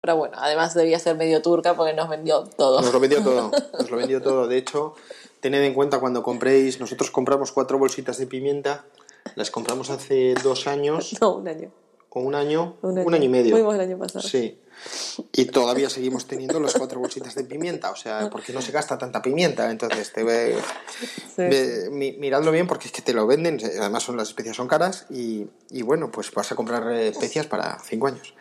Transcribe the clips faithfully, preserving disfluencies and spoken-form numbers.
Pero bueno, además debía ser medio turca porque nos vendió todo. Nos lo vendió todo, nos lo vendió todo. De hecho, tened en cuenta cuando compréis, nosotros compramos cuatro bolsitas de pimienta, las compramos hace dos años. No, un año. O un año, un año, un año y medio. Fuimos el año pasado. Sí. Y todavía seguimos teniendo las cuatro bolsitas de pimienta, o sea, porque no se gasta tanta pimienta, entonces te ve, sí. ve mi, miradlo bien porque es que te lo venden, además son las especias son caras y, y bueno, pues vas a comprar especias para cinco años.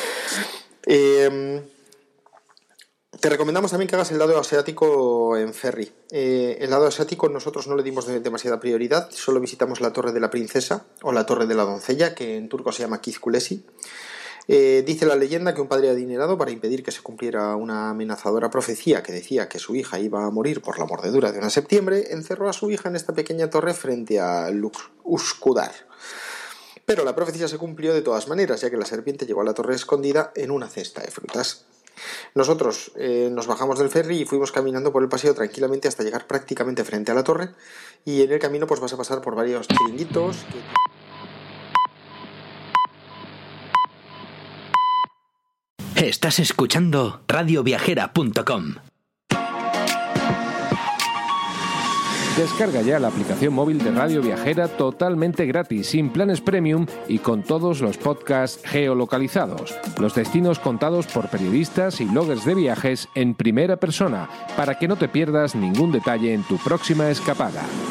Eh, te recomendamos también que hagas el lado asiático en ferry. Eh, el lado asiático nosotros no le dimos de, demasiada prioridad, solo visitamos la Torre de la Princesa o la Torre de la Doncella, que en turco se llama Kiz Kulesi. Eh, dice la leyenda que un padre adinerado, para impedir que se cumpliera una amenazadora profecía que decía que su hija iba a morir por la mordedura de una septiembre, encerró a su hija en esta pequeña torre frente a Uskudar. Pero la profecía se cumplió de todas maneras, ya que la serpiente llegó a la torre escondida en una cesta de frutas. Nosotros eh, nos bajamos del ferry y fuimos caminando por el paseo tranquilamente hasta llegar prácticamente frente a la torre, y en el camino pues vas a pasar por varios chiringuitos que... Estás escuchando radio viajera punto com. Descarga ya la aplicación móvil de Radio Viajera totalmente gratis, sin planes premium y con todos los podcasts geolocalizados. Los destinos contados por periodistas y bloggers de viajes en primera persona, para que no te pierdas ningún detalle en tu próxima escapada.